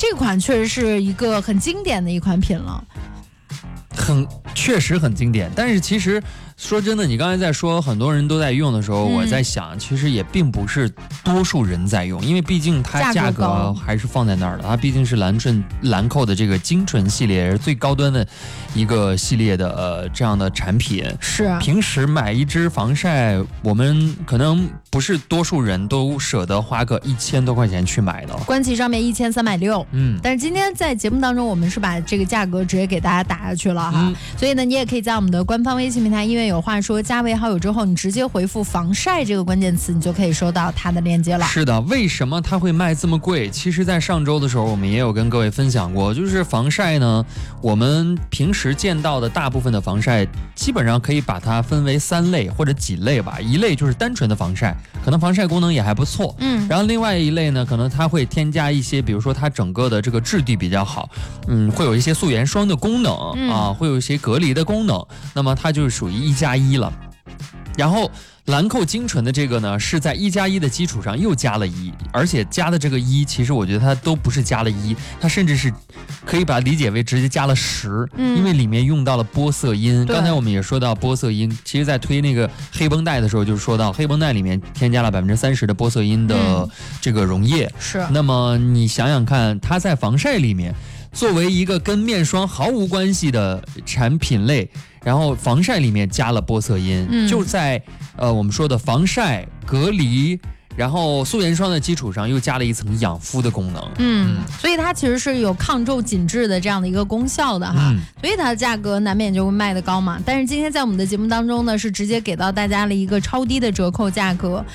这款确实是一个很经典的一款品了。 确实很经典，但是其实说真的，你刚才在说很多人都在用的时候，我在想，其实也并不是多数人在用，因为毕竟它价格还是放在那儿的，它毕竟是兰蔻的这个精纯系列，最高端的一个系列的这样的产品。 是平时买一支防晒，我们可能不是多数人都舍得花个1000多块钱去买的。 官旗上面1360，但是今天在节目当中，我们是把这个价格直接给大家打下去了哈。所以呢，你也可以在我们的官方微信平台音乐有话说加为好友之后，你直接回复防晒这个关键词，你就可以收到它的链接了。 是的，为什么它会卖这么贵？其实在上周的时候我们也有跟各位分享过，就是防晒呢，我们平时见到的大部分的防晒基本上可以把它分为3类或者几类吧。一类就是单纯的防晒，可能防晒功能也还不错，然后另外一类呢，可能它会添加一些，比如说它整个的这个质地比较好，会有一些素颜霜的功能啊，会有一些隔离的功能，那么它就是属于1+1了。然后兰蔻精纯的这个呢，是在1+1的基础上又加了1，而且加的这个1，其实我觉得它都不是加了1，它甚至是可以把它理解为直接加了10，因为里面用到了玻色因。刚才我们也说到玻色因，其实在推那个黑绷带的时候，就是说到黑绷带里面添加了30%的玻色因的这个溶液。 是。 那么你想想看，它在防晒里面，作为一个跟面霜毫无关系的产品类，然后防晒里面加了玻色因，就在我们说的防晒隔离然后素颜霜的基础上又加了一层养肤的功能， 所以它其实是有抗皱紧致的这样的一个功效的哈，所以它的价格难免就会卖得高嘛。但是今天在我们的节目当中呢，是直接给到大家了一个超低的折扣价格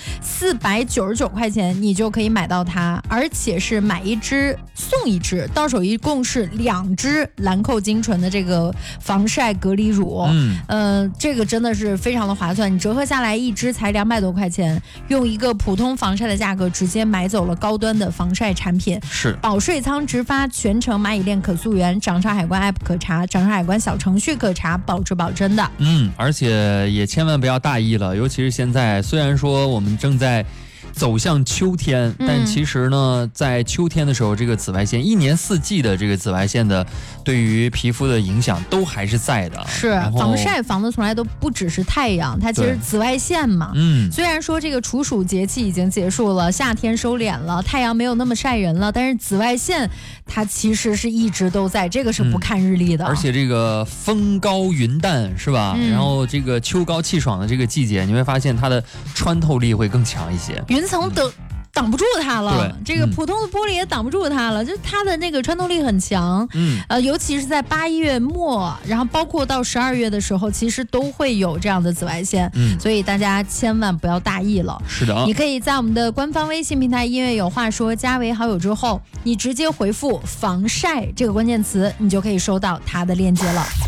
，499块钱你就可以买到它，而且是买一支送一支，到手一共是2支兰蔻精纯的这个防晒隔离乳，这个真的是非常的划算，你折合下来一支才200多块钱，用一个普通防晒的价格直接买走了高端的防晒产品。 是保税仓直发，全程蚂蚁链可溯源，掌上海关 app 可查，掌上海关小程序可查，保质保真的。 而且也千万不要大意了，尤其是现在，虽然说我们正在走向秋天，但其实呢，在秋天的时候，这个紫外线1年4季的这个紫外线的对于皮肤的影响都还是在的。 是防晒防的从来都不只是太阳，它其实紫外线嘛。虽然说这个处暑节气已经结束了，夏天收敛了，太阳没有那么晒人了，但是紫外线它其实是一直都在，这个是不看日历的。 而且这个风高云淡是吧？然后这个秋高气爽的这个季节，你会发现它的穿透力会更强一些。 云层挡不住它了，这个普通的玻璃也挡不住它了，就是它的那个穿透力很强，尤其是在8月末，然后包括到12月的时候，其实都会有这样的紫外线，所以大家千万不要大意了。 是的， 你可以在我们的官方微信平台音乐有话说加为好友之后，你直接回复防晒这个关键词，你就可以收到它的链接了。